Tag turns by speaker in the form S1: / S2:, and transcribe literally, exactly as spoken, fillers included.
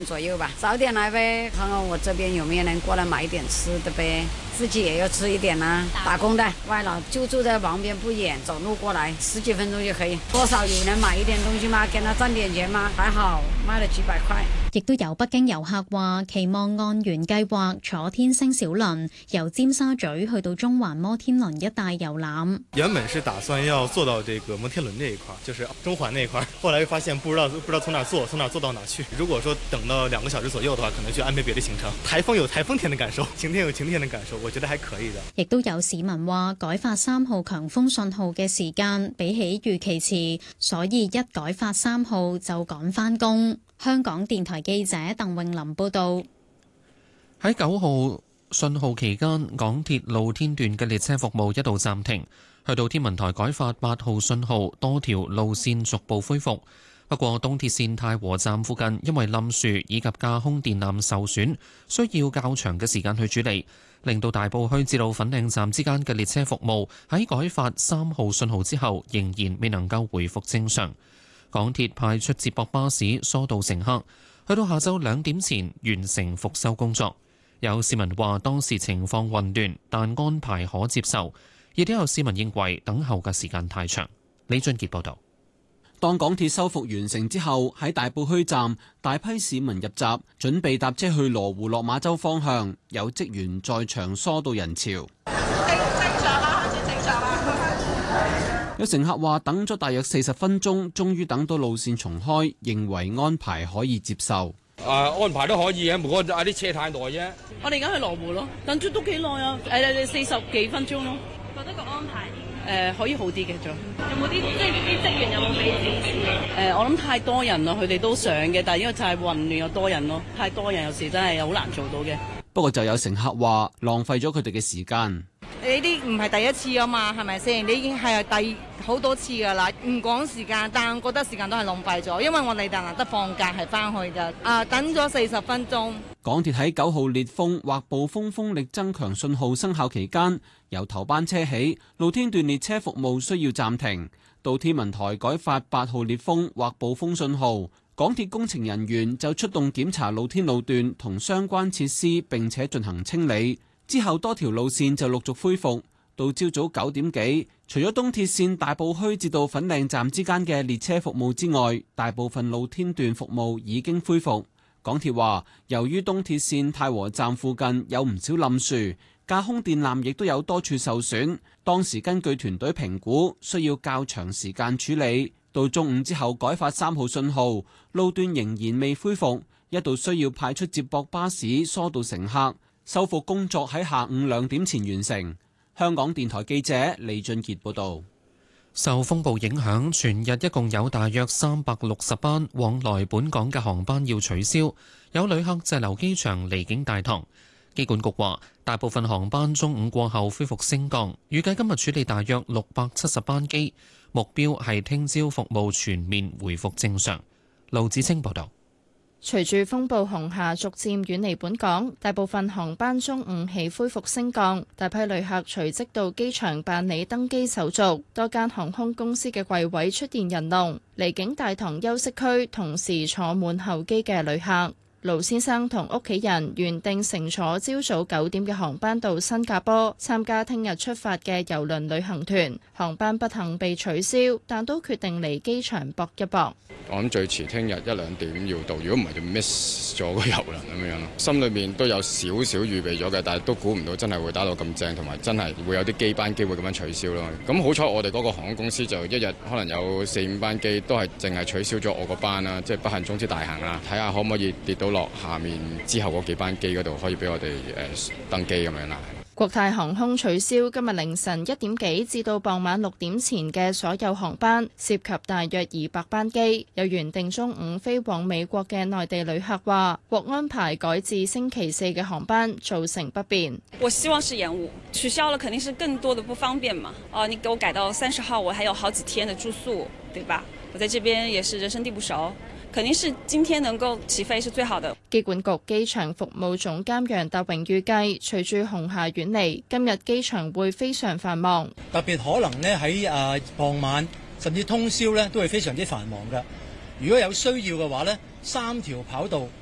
S1: 左右吧，早點來唄，看看我這邊有沒有人過來買點吃的唄，自己也要吃一點啦。打工的外勞就住在旁邊不遠，走路過來十幾分鐘就可以。多少有人買一點東西嘛，給他賺點錢嘛，還好賣了幾百塊。
S2: 亦都有北京遊客話期望按原計劃坐天星小輪由尖沙咀去到中環摩天輪一帶遊覽。
S3: 原本是打算要坐到這個摩天輪這一塊，就是中環那一塊，後來又發現不知道不知道從哪坐，從哪坐到哪去。如果說等到兩個小時左右的話，可能就安排別的行程。颱風有颱風天的感受，晴天有晴天的感受，我覺得還可以的。
S2: 亦都有市民話改發三號強風信號嘅時間比起預期遲，所以一改發三號就趕返工。香港電台記者鄧詠琳報道。
S4: 喺九號信號期間，港鐵露天段嘅列車服務一度暫停，去到天文台改發八號信號，多條路線逐步恢復。不過，東鐵線太和站附近因為冧樹以及架空電纜受損，需要較長嘅時間去處理，令到大埔墟至到粉嶺站之間嘅列車服務喺改發三號信號之後，仍然未能夠回復正常。港鐵派出接駁巴士疏導乘客，去到下晝兩點前完成復修工作。有市民話當時情況混亂，但安排可接受。亦都有市民認為等候嘅時間太長。李俊傑報導。
S5: 當港鐵修復完成之後，喺大埔墟站，大批市民入閘，準備搭車去羅湖落馬洲方向，有職員在場疏導人潮。有乘客話等咗大約四十分鐘，終於等到路線重開，認為安排可以接受。
S6: 啊，安排都可以嘅，不過啲車太耐啫。
S7: 我哋而家去羅湖咯，等咗都幾耐啊！誒，你四十幾分鐘咯。
S8: 覺得個安排
S7: 誒、呃、可以好啲嘅仲。
S8: 有冇啲即係啲職員有冇俾指示？
S7: 誒、呃，我諗太多人咯，佢哋都想嘅，但係因為太混亂又多人咯，太多人有時真係好難做到嘅。
S5: 不過就有乘客話浪費咗佢哋嘅時間。
S9: 你呢啲唔係第一次啊嘛，係咪先？你已經係第好多次噶啦，唔講時間，但我覺得時間都係浪費咗，因為我哋淨係得放假係翻去㗎。啊，等咗四十分鐘。
S5: 港鐵喺九號烈風或暴風風力增強信號生效期間，由頭班車起，露天段列車服務需要暫停。到天文台改發八號烈風或暴風信號，港鐵工程人員就出動檢查露天路段同相關設施，並且進行清理。之後多條路線就陸續恢復，到朝早九點幾，除咗東鐵線大埔墟至到粉嶺站之間嘅列車服務之外，大部分露天段服務已經恢復。港鐵話，由於東鐵線太和站附近有唔少冧樹，架空電纜亦都有多處受損，當時根據團隊評估，需要較長時間處理。到中午之後改發三號信號，路段仍然未恢復，一度需要派出接駁巴士疏導乘客。修復工作喺下午兩點前完成。香港電台記者李俊傑報導。
S4: 受風暴影響，全日一共有大約三百六十班往來本港嘅航班要取消，有旅客滯留機場離境大堂。機管局話，大部分航班中午過後恢復升降，預計今日處理大約六百七十班機，目標係聽朝服務全面回復正常。盧子清報導。
S10: 隨住風暴紅霞逐漸遠離本港，大部分航班中午起恢復升降，大批旅客隨即到機場辦理登機手續，多間航空公司嘅櫃位出現人龍，離境大堂休息區同時坐滿候機嘅旅客。盧先生同屋企人原定乘坐朝早九點嘅航班到新加坡參加聽日出發嘅郵輪旅行團，航班不幸被取消，但都決定嚟機場搏一搏。
S6: 我諗最遲聽日一兩點要到，如果唔係就 miss 咗個郵輪咁樣咯。心裏面都有少少預備咗嘅，但係都估唔到真係會打到咁正，同埋真係會有啲機班機會咁樣取消咯。咁好彩我哋嗰個航空公司就一日可能有四五班機都係淨係取消咗我個班啦，即係不幸中之大幸啦。睇下可唔可以跌到落下面之後嗰幾班機嗰度，可以俾我哋誒、呃、登機咁樣啦。
S10: 國泰航空取消今日凌晨一點幾至到傍晚六點前嘅所有航班，涉及大約二百班機。有原定中午飛往美國嘅內地旅客話，獲安排改至星期四嘅航班，造成不便。
S11: 我希望是延誤，取消了肯定是更多的不方便嘛。哦、呃，你給我改到三十號，我還有好幾天的住宿，對吧？我在這邊也是人生地不熟。肯定是今天能夠起飛是最好的。
S10: 機管局機場服務總監楊達榮預計，隨住紅霞遠離，今日機場會非常繁忙。
S12: 特別可能呢喺誒傍晚甚至通宵呢都會非常之繁忙㗎。如果有需要嘅話呢，三條跑道